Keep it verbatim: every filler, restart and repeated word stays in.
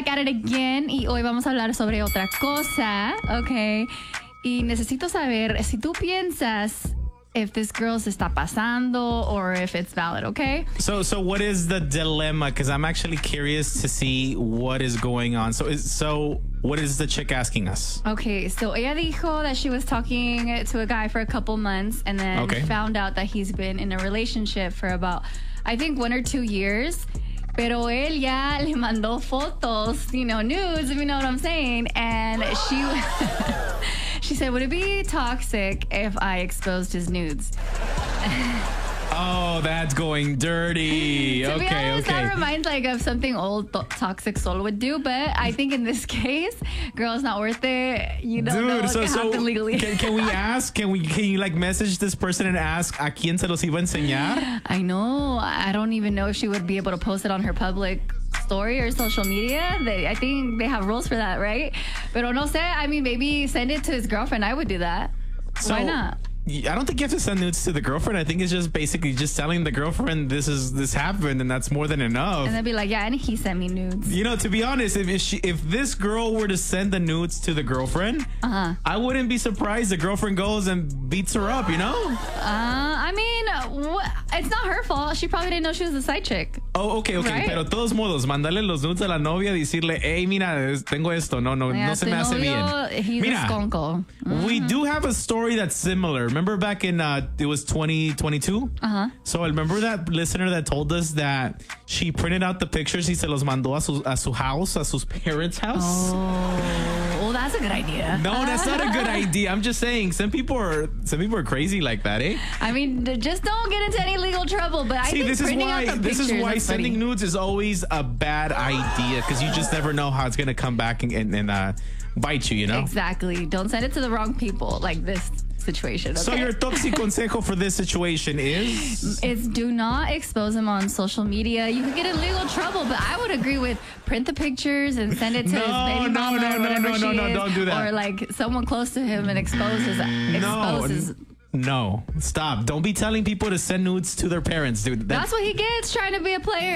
back at it again y hoy vamos a hablar sobre otra cosa, okay? Y necesito saber si tú piensas if this girl se está pasando or if it's valid, okay? So, so what is the dilemma? Because I'm actually curious to see what is going on. So, is, so what is the chick asking us? Okay, so ella dijo that she was talking to a guy for a couple months and then Okay. found out that he's been in a relationship for about, I think, one or two years. Pero él ya le mandó fotos, you know, nudes, if you know what I'm saying. And she she said, would it be toxic if I exposed his nudes? Oh, that's going dirty. To okay, be honest, okay. that reminds like of something old to- Toxic Soul would do. But I think in this case, girl, it's not worth it. You don't know Dude, what so, can so happen legally. can, can we ask? Can we? Can you like message this person and ask a quién se los iba a enseñar? I know. I don't even know if she would be able to post it on her public story or social media. They, I think they have rules for that, right? Pero no sé. I mean, maybe send it to his girlfriend. I would do that. So, Why not? I don't think you have to send nudes to the girlfriend. I think it's just basically just telling the girlfriend this is this happened, and that's more than enough. And they'd be like, yeah, and he sent me nudes. You know, to be honest, if if, she, if this girl were to send the nudes to the girlfriend, Uh-huh. I wouldn't be surprised the girlfriend goes and beats her up. You know? Uh, I mean, what? It's not her fault. She probably didn't know she was a side chick. Oh, okay, okay. Right? Pero todos modos, mandarle los nudes a la novia, decirle, hey, mira, es- tengo esto. No, no, Yeah, no se tu me hace novio, bien. He's Mira, a skonko. we do have a story that's similar. Remember back in uh, it was twenty twenty-two. Uh-huh. So remember that listener that told us that she printed out the pictures y se los mandó a su, a su house, a sus parents' house. Oh, well, that's a good idea. No, that's not a good idea. I'm just saying some people are some people are crazy like that, eh? I mean, d- just don't get into any legal trouble. But I See, think this is printing why out the this is pictures, why that's sending funny. nudes is always a bad idea because you just never know how it's gonna come back and, and, and uh, bite you. You know. Exactly. Don't send it to the wrong people like this situation. Okay? So your toxic consejo for this situation is It's do not expose them on social media. You could get in legal trouble, but I would agree with print the pictures and send it to No, his baby no, mama no, or no, whatever no, no, she no, is, don't do that. or like someone close to him and expose his no, expose his. no. Stop! Don't be telling people to send nudes to their parents, dude. That's what he gets trying to be a player.